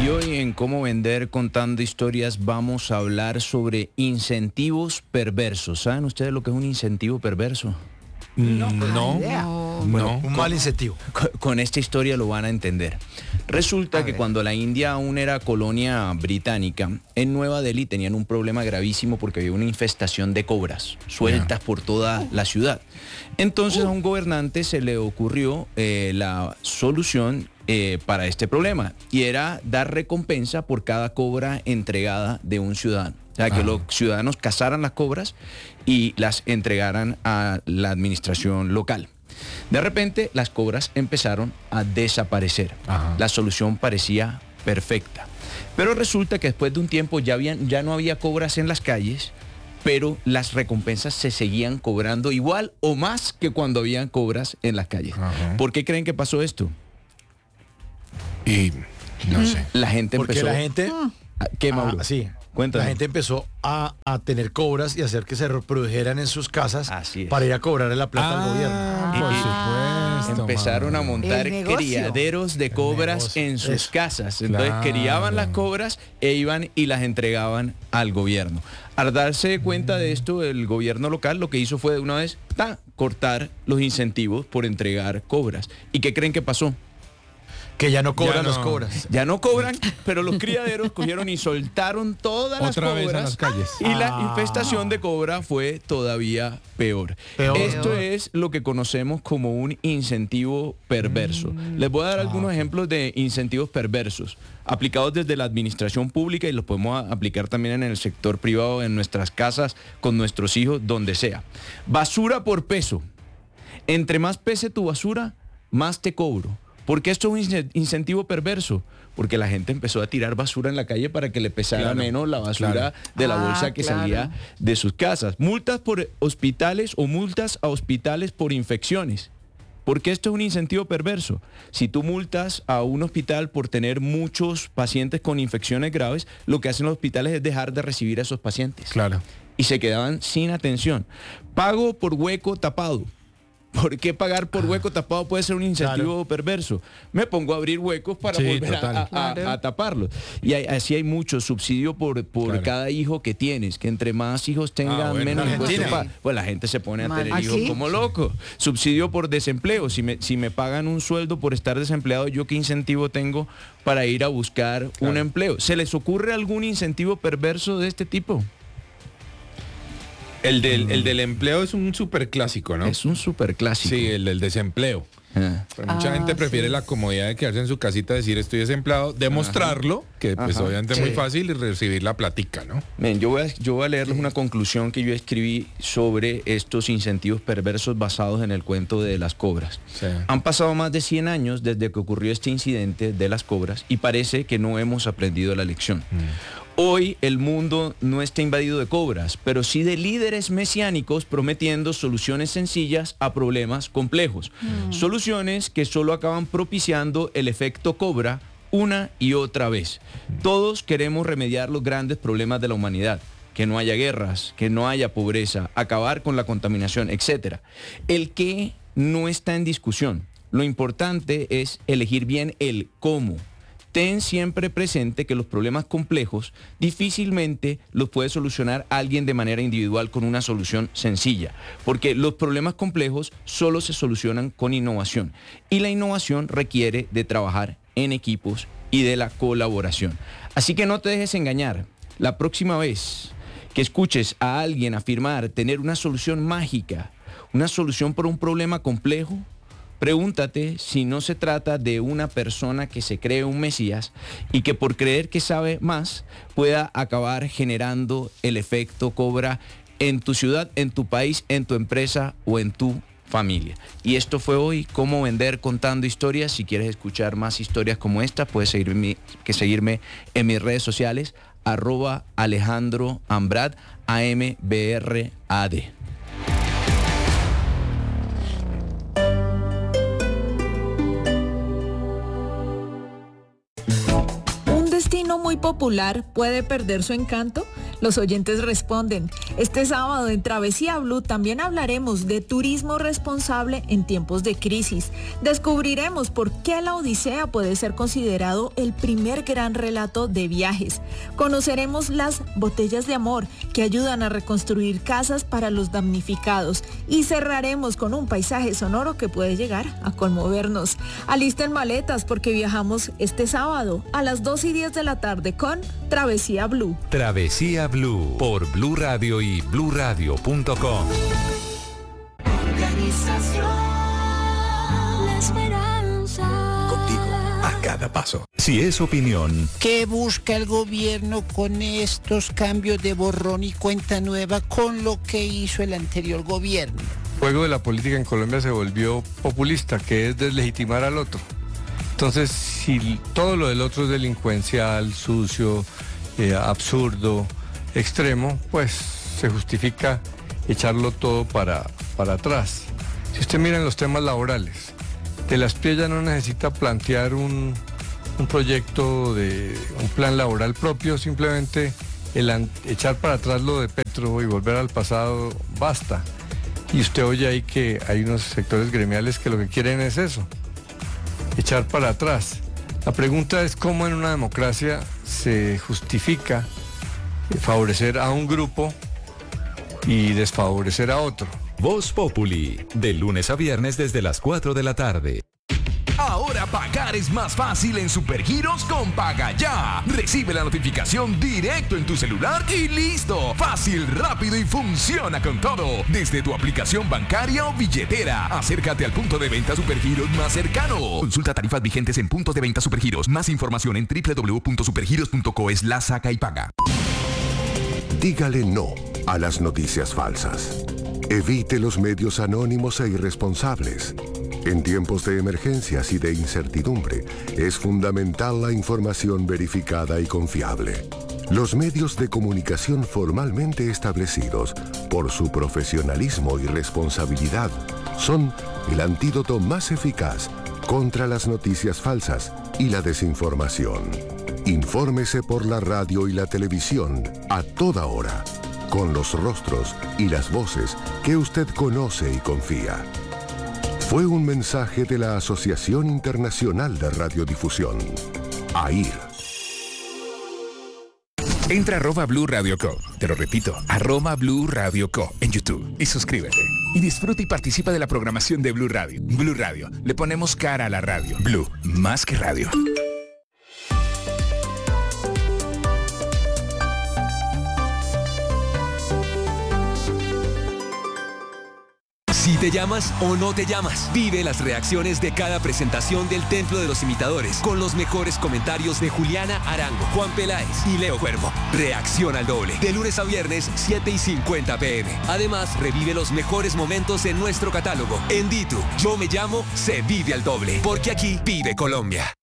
Y hoy en Cómo Vender Contando Historias vamos a hablar sobre incentivos perversos. ¿Saben ustedes lo que es un incentivo perverso? No. Un mal incentivo. Con esta historia lo van a entender. Resulta que cuando la India aún era colonia británica, en Nueva Delhi tenían un problema gravísimo porque había una infestación de cobras sueltas por toda la ciudad. Entonces a un gobernante se le ocurrió la solución para este problema, y era dar recompensa por cada cobra entregada de un ciudadano. O sea, que los ciudadanos cazaran las cobras y las entregaran a la administración local. De repente, las cobras empezaron a desaparecer. La solución parecía perfecta. Pero resulta que después de un tiempo ya no había cobras en las calles, pero las recompensas se seguían cobrando igual o más que cuando habían cobras en las calles. ¿Por qué creen que pasó esto? Y no sé. La gente Porque empezó... la gente... ¿Qué, Mauro? Sí. Cuéntame. La gente empezó a tener cobras y hacer que se reprodujeran en sus casas para ir a cobrarle la plata al gobierno. Por supuesto. Empezaron a montar criaderos de cobras en sus casas. Entonces criaban las cobras e iban y las entregaban al gobierno. Al darse cuenta de esto, el gobierno local lo que hizo fue de una vez cortar los incentivos por entregar cobras. ¿Y qué creen que pasó? Que ya no cobran las cobras. Ya no cobran, pero los criaderos cogieron y soltaron todas las Otra vez cobras a las calles. Y la infestación de cobra fue todavía peor. Esto es lo que conocemos como un incentivo perverso. Les voy a dar algunos ejemplos de incentivos perversos aplicados desde la administración pública, y los podemos aplicar también en el sector privado, en nuestras casas, con nuestros hijos, donde sea. Basura por peso. Entre más pese tu basura, más te cobro. ¿Por qué esto es un incentivo perverso? Porque la gente empezó a tirar basura en la calle para que le pesara menos la basura de la bolsa que salía de sus casas. Multas por hospitales o multas a hospitales por infecciones. ¿Por qué esto es un incentivo perverso? Si tú multas a un hospital por tener muchos pacientes con infecciones graves, lo que hacen los hospitales es dejar de recibir a esos pacientes. Y se quedaban sin atención. Pago por hueco tapado. ¿Por qué pagar por hueco tapado puede ser un incentivo perverso? Me pongo a abrir huecos para volver a taparlos. Y así hay mucho subsidio por cada hijo que tienes, que entre más hijos tengan, menos impuestos pagan. Pues la gente se pone a tener hijos como loco. Subsidio por desempleo. Si me pagan un sueldo por estar desempleado, ¿yo qué incentivo tengo para ir a buscar un empleo? ¿Se les ocurre algún incentivo perverso de este tipo? El del empleo es un súper clásico, ¿no? Es un súper clásico. Sí, el del desempleo. Pero mucha gente prefiere la comodidad de quedarse en su casita, decir estoy desempleado, demostrarlo, que pues obviamente es muy fácil, y recibir la platica, ¿no? Bien, yo voy a leerles una conclusión que yo escribí sobre estos incentivos perversos basados en el cuento de las cobras. Han pasado más de 100 años desde que ocurrió este incidente de las cobras y parece que no hemos aprendido la lección. Hoy el mundo no está invadido de cobras, pero sí de líderes mesiánicos prometiendo soluciones sencillas a problemas complejos. Soluciones que solo acaban propiciando el efecto cobra una y otra vez. Todos queremos remediar los grandes problemas de la humanidad. Que no haya guerras, que no haya pobreza, acabar con la contaminación, etc. El qué no está en discusión. Lo importante es elegir bien el cómo. Ten siempre presente que los problemas complejos difícilmente los puede solucionar alguien de manera individual con una solución sencilla, porque los problemas complejos solo se solucionan con innovación, y la innovación requiere de trabajar en equipos y de la colaboración. Así que no te dejes engañar. La próxima vez que escuches a alguien afirmar tener una solución mágica, una solución para un problema complejo, pregúntate si no se trata de una persona que se cree un mesías y que por creer que sabe más pueda acabar generando el efecto cobra en tu ciudad, en tu país, en tu empresa o en tu familia. Y esto fue hoy Cómo Vender Contando Historias. Si quieres escuchar más historias como esta, puedes seguirme en mis redes sociales, @Alejandro Ambrad, AMBRAD. ¿Un destino muy popular puede perder su encanto? Los oyentes responden. Este sábado en Travesía Blue también hablaremos de turismo responsable en tiempos de crisis. Descubriremos por qué la Odisea puede ser considerado el primer gran relato de viajes. Conoceremos las botellas de amor que ayudan a reconstruir casas para los damnificados. Y cerraremos con un paisaje sonoro que puede llegar a conmovernos. Alisten maletas porque viajamos este sábado a las 2:10 de la tarde con Travesía Blue. Travesía Blue por Blue Radio y bluradio.com. Organización La Esperanza. Contigo a cada paso. Si es opinión. ¿Qué busca el gobierno con estos cambios de borrón y cuenta nueva con lo que hizo el anterior gobierno? El juego de la política en Colombia se volvió populista, que es deslegitimar al otro. Entonces, si todo lo del otro es delincuencial, sucio, absurdo, extremo, pues se justifica echarlo todo para atrás. Si usted mira en los temas laborales, de la SPIE ya no necesita plantear un proyecto de un plan laboral propio, simplemente echar para atrás lo de Petro y volver al pasado basta. Y usted oye ahí que hay unos sectores gremiales que lo que quieren es eso, echar para atrás. La pregunta es cómo en una democracia se justifica favorecer a un grupo y desfavorecer a otro. Voz Populi, de lunes a viernes desde las 4 de la tarde. Ahora pagar es más fácil en Supergiros con Paga Ya. Recibe la notificación directo en tu celular y listo. Fácil, rápido y funciona con todo. Desde tu aplicación bancaria o billetera. Acércate al punto de venta Supergiros más cercano. Consulta tarifas vigentes en puntos de venta Supergiros. Más información en www.supergiros.co/saca y paga. Dígale no a las noticias falsas. Evite los medios anónimos e irresponsables. En tiempos de emergencias y de incertidumbre, es fundamental la información verificada y confiable. Los medios de comunicación formalmente establecidos, por su profesionalismo y responsabilidad, son el antídoto más eficaz contra las noticias falsas y la desinformación. Infórmese por la radio y la televisión a toda hora, con los rostros y las voces que usted conoce y confía. Fue un mensaje de la Asociación Internacional de Radiodifusión, AIR. Entra a @Blue Radio Co. Te lo repito, @Blue Radio Co. en YouTube y suscríbete. Y disfruta y participa de la programación de Blue Radio. Blue Radio, le ponemos cara a la radio. Blue, más que radio. Si te llamas o no te llamas, vive las reacciones de cada presentación del Templo de los Imitadores con los mejores comentarios de Juliana Arango, Juan Peláez y Leo Cuervo. Reacción al doble, de lunes a viernes, 7:50 p.m. Además, revive los mejores momentos en nuestro catálogo. En Ditu, Yo Me Llamo, se vive al doble, porque aquí vive Colombia.